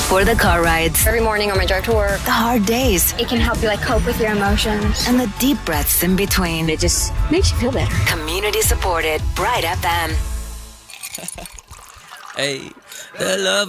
For the car rides, Every morning on my drive to work, the hard days, it can help you cope with your emotions. and the deep breaths in between. It just makes you feel better. Community supported, Bright FM. Hey, the love